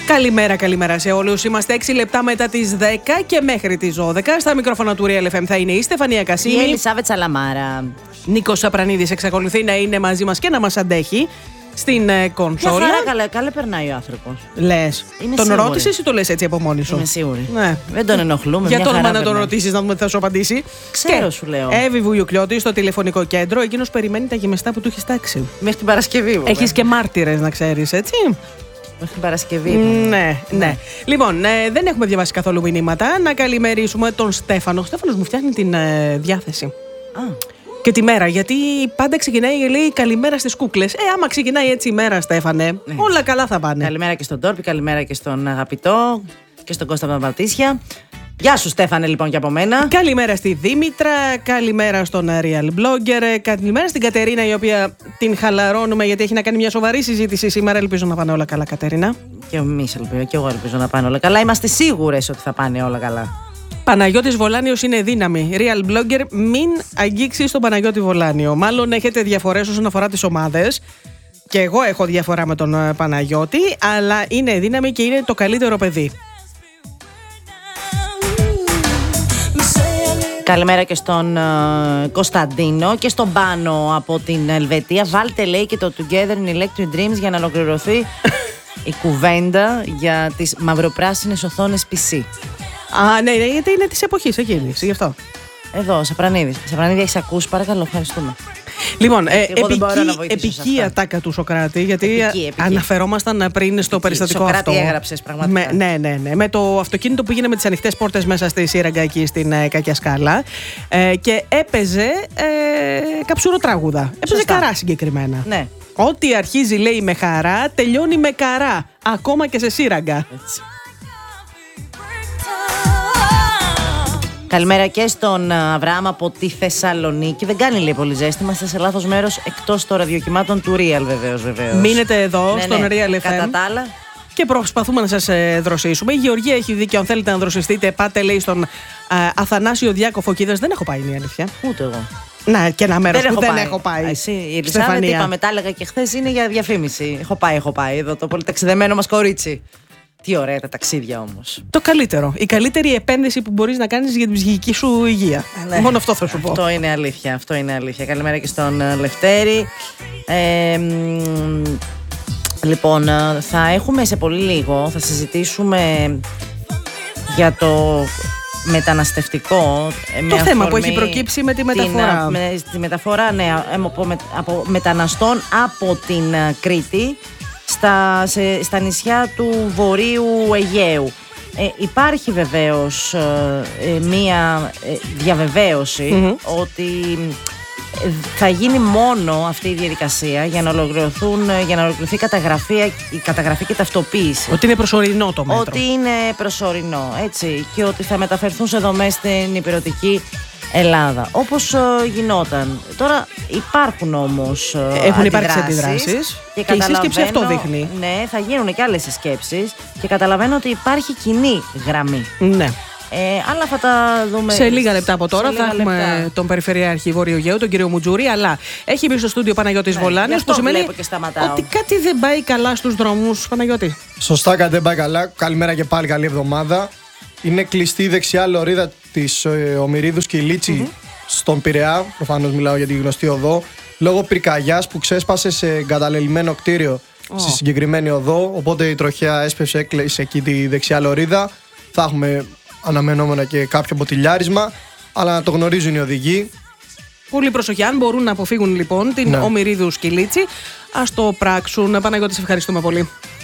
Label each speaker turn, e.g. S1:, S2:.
S1: Καλημέρα σε όλους. Είμαστε 6 λεπτά μετά τις 10 και μέχρι τις 12. Στα μικρόφωνα του Real FM θα είναι η Στεφανία Κασίμη.
S2: Η Ελισάβετ Σαλαμάρα.
S1: Νίκος Σαπρανίδης εξακολουθεί να είναι μαζί μας και να μας αντέχει στην κονσόλα.
S2: Καλά περνάει ο άνθρωπος.
S1: Λες. Τον ρώτησες ή το λες έτσι από μόνη σου?
S2: Είμαι σίγουρη.
S1: Ναι.
S2: Δεν τον ενοχλούμε.
S1: Για το όνομα να τον ρωτήσεις, να δούμε τι θα σου απαντήσει.
S2: Ξέρω, σου λέω.
S1: Εύη Βουγιουκλιώτη στο τηλεφωνικό κέντρο. Εκείνος περιμένει τα γεμιστά που του έχεις τάξει.
S2: Μέχρι την Παρασκευή.
S1: Έχεις και μάρτυρες, να ξέρεις, έτσι.
S2: Μέχρι την Παρασκευή.
S1: Ναι. Λοιπόν, δεν έχουμε διαβάσει καθόλου μηνύματα. Να καλημερίσουμε τον Στέφανο. Ο Στέφανος μου φτιάχνει την διάθεση. Και τη μέρα, γιατί πάντα ξεκινάει και λέει καλημέρα στις κούκλες. Άμα ξεκινάει έτσι η μέρα, Στέφανε, όλα καλά θα πάνε.
S2: Καλημέρα και στον Τόρπι, καλημέρα και στον Αγαπητό και στον Κώστα Παπατήσια. Γεια σου, Στέφανε, λοιπόν, και από μένα.
S1: Καλημέρα στη Δήμητρα, καλημέρα στον Real Blogger, καλημέρα στην Κατερίνα, η οποία την χαλαρώνουμε γιατί έχει να κάνει μια σοβαρή συζήτηση σήμερα. Ελπίζω να πάνε όλα καλά, Κατερίνα.
S2: Και εγώ ελπίζω να πάνε όλα καλά. Είμαστε σίγουρες ότι θα πάνε όλα καλά.
S1: Παναγιώτης Βολάνιος είναι δύναμη. Real Blogger, μην αγγίξεις τον Παναγιώτη Βολάνιο. Μάλλον έχετε διαφορές όσον αφορά τις ομάδες. Και εγώ έχω διαφορά με τον Παναγιώτη, αλλά είναι δύναμη και είναι το καλύτερο παιδί.
S2: Καλημέρα και στον Κωνσταντίνο και στον Πάνο από την Ελβετία. Βάλτε, λέει, και το Together in Electric Dreams για να ολοκληρωθεί η κουβέντα για τις μαυροπράσινες οθόνες PC.
S1: Ναι, γιατί είναι της εποχής εκείνης, γι' αυτό.
S2: Εδώ, Σαπρανίδη, έχεις ακούσει, παρακαλώ, ευχαριστούμε.
S1: Λοιπόν, επική ατάκα του Σοκράτη, γιατί αναφερόμασταν πριν στο περιστατικό αυτό.
S2: Σοκράτη έγραψες πραγματικά.
S1: Ναι. Με το αυτοκίνητο που πήγαινε με τις ανοιχτές πόρτες μέσα στη Σύραγγα εκεί στην Κακιά Σκάλα και έπαιζε καψουροτράγουδα. Έπαιζε καρά συγκεκριμένα.
S2: Ναι.
S1: Ό,τι αρχίζει, λέει, με χαρά, τελειώνει με καρά. Ακόμα και σε Σύραγγα.
S2: Έτσι. Καλημέρα και στον Αβραάμ από τη Θεσσαλονίκη. Δεν κάνει, λέει, πολύ ζέστη. Είμαστε σε λάθος μέρος, εκτός των ραδιοκυμάτων του Real, βεβαίως.
S1: Μείνετε εδώ στον Real FM.
S2: Κατά τα άλλα.
S1: Και προσπαθούμε να σας δροσίσουμε. Η Γεωργία έχει δίκιο. Αν θέλετε να δροσιστείτε, πάτε, λέει, στον Αθανάσιο Διάκο Φωκίδας. Δεν έχω πάει, είναι η αλήθεια.
S2: Ούτε εγώ.
S1: Να, και ένα μέρος που δεν έχω πάει.
S2: Εσύ, η Ελισάβετ, είπαμε, τα έλεγα και χθες, είναι για διαφήμιση. Έχω πάει εδώ το πολύ ταξιδεμένο μας κορίτσι. Τι ωραία τα ταξίδια όμως.
S1: Το καλύτερο. Η καλύτερη επένδυση που μπορείς να κάνεις για την ψυχική σου υγεία. Ναι. Μόνο αυτό θα σου πω.
S2: Αυτό είναι αλήθεια. Καλημέρα και στον Λευτέρη. Λοιπόν, θα έχουμε σε πολύ λίγο, θα συζητήσουμε για το μεταναστευτικό.
S1: Το θέμα που έχει προκύψει με τη μεταφορά.
S2: Τη μεταφορά, ναι, από μεταναστών από την Κρήτη στα νησιά του Βορείου Αιγαίου. Υπάρχει βεβαίως μία διαβεβαίωση ότι θα γίνει μόνο αυτή η διαδικασία για να ολοκληρωθεί η καταγραφή και ταυτοποίηση.
S1: Ότι είναι προσωρινό το μέτρο.
S2: Ότι είναι προσωρινό, έτσι, και ότι θα μεταφερθούν σε δομές στην υπηρετική Ελλάδα, όπως γινόταν. Τώρα υπάρχουν όμως
S1: έχουν υπάρξει αντιδράσεις και η σύσκεψη αυτό δείχνει.
S2: Ναι, θα γίνουν και άλλες συσκέψεις και καταλαβαίνω ότι υπάρχει κοινή γραμμή.
S1: Ναι.
S2: Αλλά θα τα δούμε
S1: σε λίγα λεπτά από τώρα. Θα έχουμε τον Περιφερειάρχη Βόρειο Αιγαίου, τον κύριο Μουτζούρη, αλλά έχει μπει στο στούντιο Παναγιώτης Βολάνιος, που σημαίνει ότι κάτι δεν πάει καλά στους δρόμους, Παναγιώτη.
S3: Σωστά, κάτι δεν πάει καλά. Καλημέρα και πάλι, καλή εβδομάδα. Είναι κλειστή η δεξιά λωρίδα της Ομηρίδου Σκυλίτσι στον Πειραιά. Προφανώς μιλάω για τη γνωστή οδό. Λόγω πυρκαγιάς που ξέσπασε σε εγκαταλελειμμένο κτίριο στη συγκεκριμένη οδό. Οπότε η τροχέα έσπευσε, έκλεισε εκεί τη δεξιά λωρίδα. Θα έχουμε αναμενόμενα και κάποιο μποτιλιάρισμα, αλλά να το γνωρίζουν οι οδηγοί.
S1: Πολύ προσοχή. Αν μπορούν να αποφύγουν, λοιπόν, την Ομηρίδου Σκυλίτσι, ας το πράξουν. Παναγιώτη, σε ευχαριστούμε πολύ.